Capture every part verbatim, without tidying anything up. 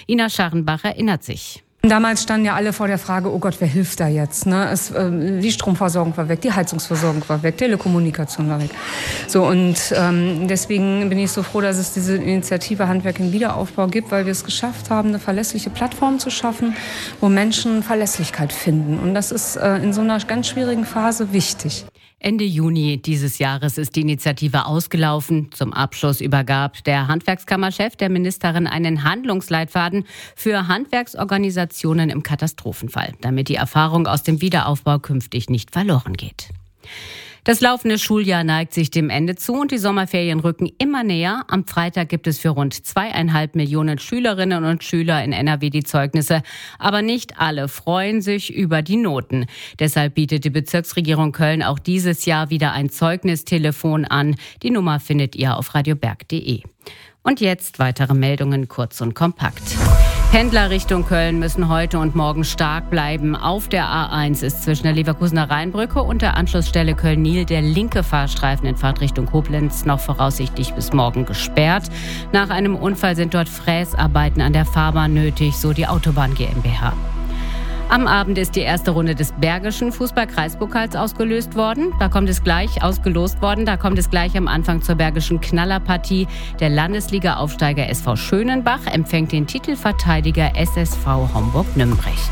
Ina Scharrenbach erinnert sich. Damals standen ja alle vor der Frage, oh Gott, wer hilft da jetzt? Ne? Es, äh, die Stromversorgung war weg, die Heizungsversorgung war weg, Telekommunikation war weg. So, und ähm, deswegen bin ich so froh, dass es diese Initiative Handwerk im Wiederaufbau gibt, weil wir es geschafft haben, eine verlässliche Plattform zu schaffen, wo Menschen Verlässlichkeit finden. Und das ist äh, in so einer ganz schwierigen Phase wichtig. Ende Juni dieses Jahres ist die Initiative ausgelaufen. Zum Abschluss übergab der Handwerkskammerchef der Ministerin einen Handlungsleitfaden für Handwerksorganisationen im Katastrophenfall, damit die Erfahrung aus dem Wiederaufbau künftig nicht verloren geht. Das laufende Schuljahr neigt sich dem Ende zu und die Sommerferien rücken immer näher. Am Freitag gibt es für rund zweieinhalb Millionen Schülerinnen und Schüler in N R W die Zeugnisse. Aber nicht alle freuen sich über die Noten. Deshalb bietet die Bezirksregierung Köln auch dieses Jahr wieder ein Zeugnistelefon an. Die Nummer findet ihr auf radioberg punkt de. Und jetzt weitere Meldungen kurz und kompakt. Pendler Richtung Köln müssen heute und morgen stark bleiben. Auf der A eins ist zwischen der Leverkusener Rheinbrücke und der Anschlussstelle Köln-Niel der linke Fahrstreifen in Fahrtrichtung Koblenz noch voraussichtlich bis morgen gesperrt. Nach einem Unfall sind dort Fräsarbeiten an der Fahrbahn nötig, so die Autobahn GmbH. Am Abend ist die erste Runde des Bergischen Fußball-Kreispokals ausgelöst worden. Da kommt es gleich ausgelost worden. Da kommt es gleich am Anfang zur Bergischen Knallerpartie. Der Landesliga-Aufsteiger S V Schönenbach empfängt den Titelverteidiger S S V Homburg-Nümbrecht.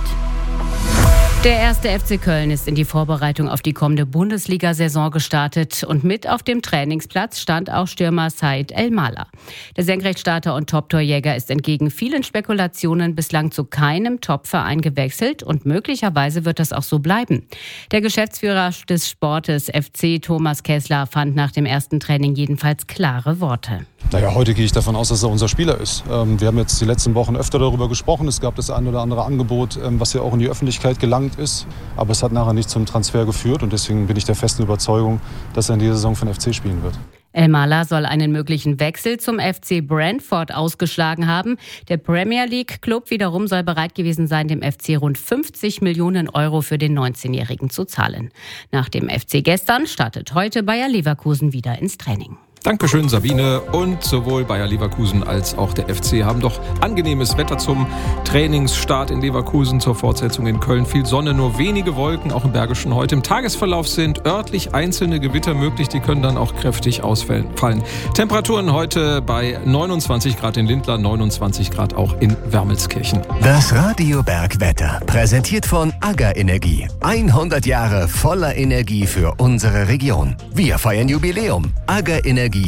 Der erste F C Köln ist in die Vorbereitung auf die kommende Bundesliga-Saison gestartet und mit auf dem Trainingsplatz stand auch Stürmer Said El-Mala. Der Senkrechtstarter und Top-Torjäger ist entgegen vielen Spekulationen bislang zu keinem Top-Verein gewechselt und möglicherweise wird das auch so bleiben. Der Geschäftsführer des Sportes F C, Thomas Kessler, fand nach dem ersten Training jedenfalls klare Worte. Naja, heute gehe ich davon aus, dass er unser Spieler ist. Wir haben jetzt die letzten Wochen öfter darüber gesprochen. Es gab das ein oder andere Angebot, was ja auch in die Öffentlichkeit gelangt ist. Aber es hat nachher nicht zum Transfer geführt und deswegen bin ich der festen Überzeugung, dass er in dieser Saison für den F C spielen wird. El-Mala soll einen möglichen Wechsel zum F C Brentford ausgeschlagen haben. Der Premier League Club wiederum soll bereit gewesen sein, dem F C rund fünfzig Millionen Euro für den neunzehnjährigen zu zahlen. Nach dem F C gestern startet heute Bayer Leverkusen wieder ins Training. Dankeschön, Sabine. Und sowohl Bayer Leverkusen als auch der F C haben doch angenehmes Wetter zum Trainingsstart in Leverkusen. Zur Fortsetzung in Köln viel Sonne, nur wenige Wolken, auch im Bergischen heute. Im Tagesverlauf sind örtlich einzelne Gewitter möglich, die können dann auch kräftig ausfallen. Temperaturen heute bei neunundzwanzig Grad in Lindlar, neunundzwanzig Grad auch in Wermelskirchen. Das Radio Berg Wetter, präsentiert von AGA Energie. hundert Jahre voller Energie für unsere Region. Wir feiern Jubiläum. AGA Energie.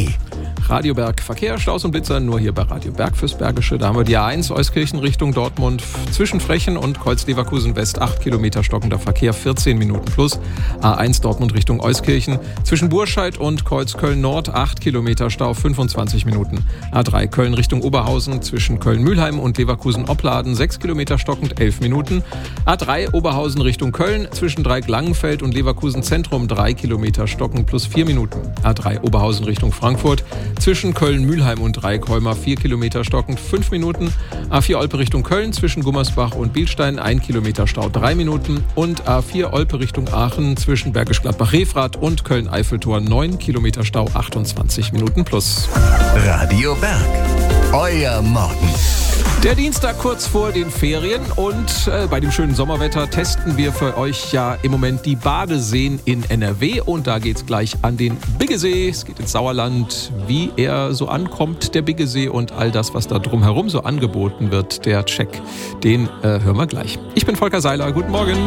Radio Berg Verkehr, Staus und Blitzer, nur hier bei Radio Berg fürs Bergische. Da haben wir die A eins Euskirchen Richtung Dortmund zwischen Frechen und Kreuz Leverkusen West, acht Kilometer stockender Verkehr, vierzehn Minuten plus. A eins Dortmund Richtung Euskirchen zwischen Burscheid und Kreuz Köln Nord, acht Kilometer Stau, fünfundzwanzig Minuten. A drei Köln Richtung Oberhausen zwischen Köln-Mühlheim und Leverkusen-Opladen, sechs Kilometer stockend, elf Minuten. A drei Oberhausen Richtung Köln zwischen Dreieck-Langenfeld und Leverkusen Zentrum, drei Kilometer stockend plus vier Minuten. A drei Oberhausen Richtung Frankfurt zwischen Köln-Mühlheim und Dreieckholmer, vier Kilometer stockend, fünf Minuten. A vier Olpe Richtung Köln zwischen Gummersbach und Bielstein, ein Kilometer Stau, drei Minuten. Und A vier Olpe Richtung Aachen zwischen Bergisch Gladbach-Refrath und Köln-Eiffeltor, neun Kilometer Stau, achtundzwanzig Minuten plus. Radio Berg, euer Morgen. Der Dienstag kurz vor den Ferien und äh, bei dem schönen Sommerwetter testen wir für euch ja im Moment die Badeseen in N R W und da geht's gleich an den Biggesee. Es geht ins Sauerland, wie er so ankommt, der Biggesee und all das, was da drumherum so angeboten wird, der Check, den äh, hören wir gleich. Ich bin Volker Seiler, guten Morgen.